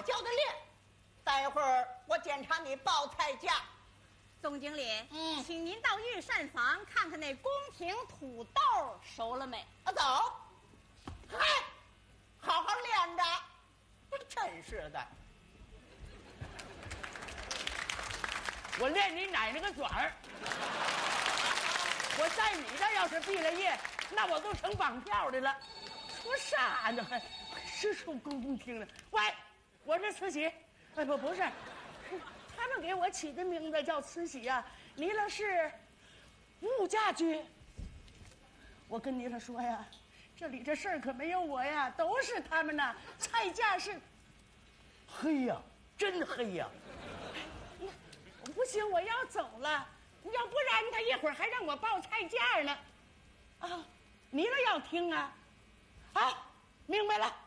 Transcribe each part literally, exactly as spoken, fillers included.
教的练。待会儿我检查你报菜价。 总经理， 嗯， 请您到御膳房看看那宫廷土豆熟了没？ 啊，走。嗨，好好练着。真是的。 我练你奶奶个爪儿！我在你这要是毕了业，那我都成绑票的了。说啥呢？还是说宫廷了？喂，我是慈禧。哎，不不是，他们给我起的名字叫慈禧呀、啊。妮了是物价局。我跟妮了说呀，这里这事儿可没有我呀，都是他们呐。菜价是黑呀，真黑呀。不行，我要走了，要不然他一会儿还让我报菜价呢。啊，妮了要听啊。好，明白了。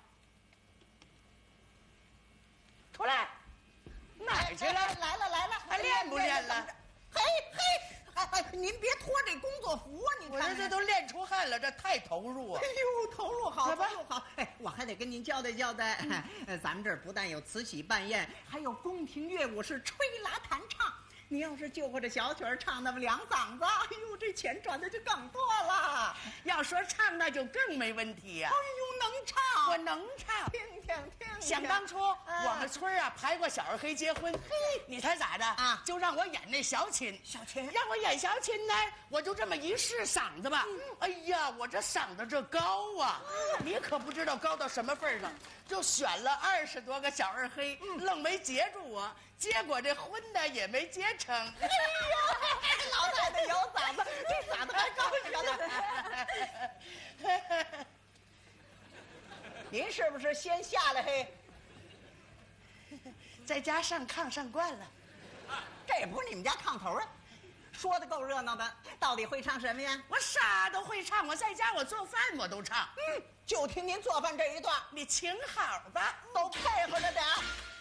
出来，哪儿去了？ 来了来了， 还练不练了？ 嘿嘿，哎哎，您别脱这工作服啊！你看， 我这这都练出汗了，这太投入啊！ 哎呦，投入好，投入好。哎，我还得跟您交代交代，嗯、咱们这儿不但有慈禧办宴，还有宫廷乐舞是吹拉弹唱。你要是就会这小曲儿唱那么两嗓子，哎呦，这钱赚的就更多了。 要说唱，那就更没问题呀、 啊。哎呦，能唱， 我能唱。 听听听。 想当初、啊、我们村啊排过小二黑结婚，嘿，你猜咋的啊？就让我演那小琴， 小琴让我演小琴呢，我就这么一试嗓子吧。嗯、哎呀，我这嗓子这高啊，嗯、你可不知道高到什么份上。就选了二十多个小二黑，嗯、愣没接住我，结果这婚呢也没结成。哎呦，老太太有嗓子，这嗓子还高着呢。您是不是先下来嘿？ 在家上炕上惯了， 这也不是你们家炕头啊。说的够热闹的，到底会唱什么呀？ 我啥都会唱，我在家我做饭我都唱。 嗯，就听您做饭这一段， 你请好吧， 都配合着点。